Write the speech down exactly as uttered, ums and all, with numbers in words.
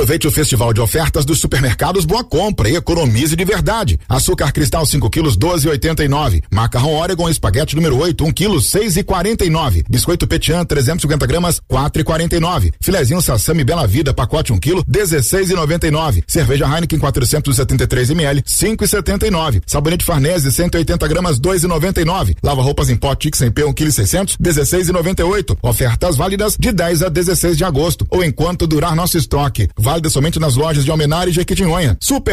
Aproveite o festival de ofertas dos supermercados Boa Compra e economize de verdade. Açúcar cristal cinco quilos, doze e oitenta e nove. Macarrão Oregon espaguete número oito, um quilo, seis e quarenta e nove. Biscoito Petian trezentos e cinquenta gramas, quatro e quarenta e nove. Filezinho Sassami Bela Vida pacote um quilo, dezesseis e noventa e nove. Cerveja Heineken quatrocentos e setenta e três mililitros, cinco e setenta e nove. Sabonete Farnese cento e oitenta gramas, dois e noventa e nove. Lava roupas em pó Tix em P um quilo e seiscentos, dezesseis e noventa e oito. Ofertas válidas de dez a dezesseis de agosto ou enquanto durar nosso estoque. Válida somente nas lojas de Almenara e Jequitinhonha. Super